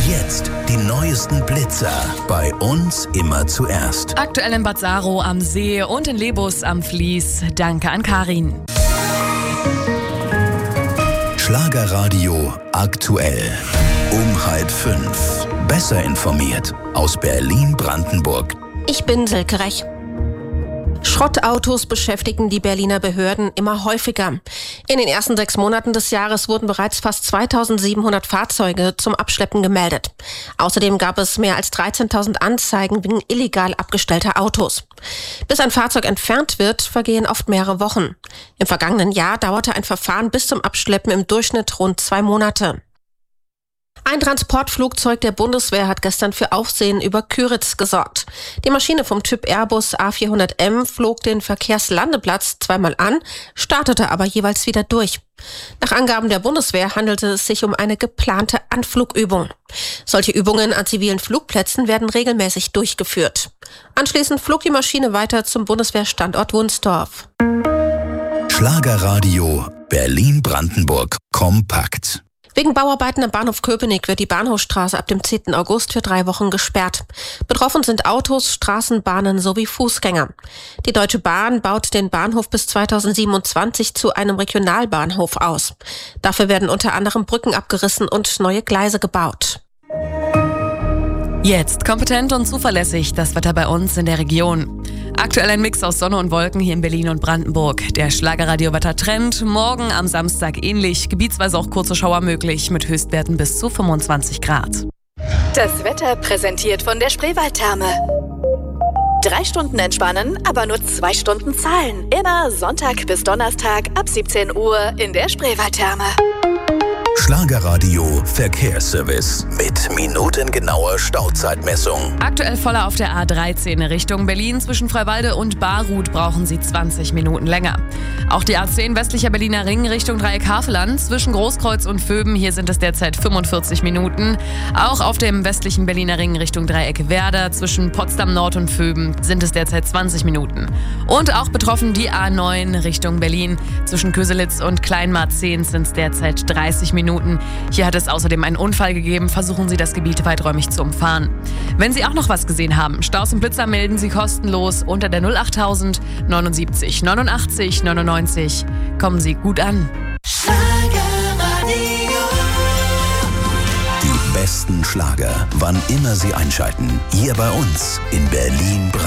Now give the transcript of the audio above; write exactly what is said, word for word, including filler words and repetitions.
Jetzt die neuesten Blitzer. Bei uns immer zuerst. Aktuell in Bad Saro am See und in Lebus am Fließ. Danke an Karin. Schlagerradio aktuell. Um halb fünf. Besser informiert. Aus Berlin-Brandenburg. Ich bin Silke Rech. Schrottautos beschäftigen die Berliner Behörden immer häufiger. In den ersten sechs Monaten des Jahres wurden bereits fast zweitausendsiebenhundert Fahrzeuge zum Abschleppen gemeldet. Außerdem gab es mehr als dreizehntausend Anzeigen wegen illegal abgestellter Autos. Bis ein Fahrzeug entfernt wird, vergehen oft mehrere Wochen. Im vergangenen Jahr dauerte ein Verfahren bis zum Abschleppen im Durchschnitt rund zwei Monate. Ein Transportflugzeug der Bundeswehr hat gestern für Aufsehen über Kyritz gesorgt. Die Maschine vom Typ Airbus A vierhundert M flog den Verkehrslandeplatz zweimal an, startete aber jeweils wieder durch. Nach Angaben der Bundeswehr handelte es sich um eine geplante Anflugübung. Solche Übungen an zivilen Flugplätzen werden regelmäßig durchgeführt. Anschließend flog die Maschine weiter zum Bundeswehrstandort Wunstorf. Schlagerradio Berlin-Brandenburg kompakt. Wegen Bauarbeiten am Bahnhof Köpenick wird die Bahnhofstraße ab dem zehnten August für drei Wochen gesperrt. Betroffen sind Autos, Straßenbahnen sowie Fußgänger. Die Deutsche Bahn baut den Bahnhof bis zweitausendsiebenundzwanzig zu einem Regionalbahnhof aus. Dafür werden unter anderem Brücken abgerissen und neue Gleise gebaut. Jetzt kompetent und zuverlässig das Wetter bei uns in der Region. Aktuell ein Mix aus Sonne und Wolken hier in Berlin und Brandenburg. Der Schlagerradio-Wettertrend, morgen am Samstag ähnlich, gebietsweise auch kurze Schauer möglich mit Höchstwerten bis zu fünfundzwanzig Grad. Das Wetter präsentiert von der Spreewaldtherme. Drei Stunden entspannen, aber nur zwei Stunden zahlen. Immer Sonntag bis Donnerstag ab siebzehn Uhr in der Spreewaldtherme. Schlagerradio Verkehrsservice mit minutengenauer Stauzeitmessung. Aktuell voller auf der A dreizehn Richtung Berlin. Zwischen Freiwalde und Barruth brauchen Sie zwanzig Minuten länger. Auch die A zehn westlicher Berliner Ring Richtung Dreieck Havelland. Zwischen Großkreuz und Vöben, hier sind es derzeit fünfundvierzig Minuten. Auch auf dem westlichen Berliner Ring Richtung Dreieck Werder. Zwischen Potsdam Nord und Vöben sind es derzeit zwanzig Minuten. Und auch betroffen die A neun Richtung Berlin. Zwischen Köselitz und Kleinmarzehn sind es derzeit dreißig Minuten. Hier hat es außerdem einen Unfall gegeben. Versuchen Sie, das Gebiet weiträumig zu umfahren. Wenn Sie auch noch was gesehen haben, Staus und Blitzer melden Sie kostenlos unter der null achttausend neunundsiebzig neunundachtzig neunundneunzig. Kommen Sie gut an. Die besten Schlager, wann immer Sie einschalten. Hier bei uns in Berlin-Brandenburg.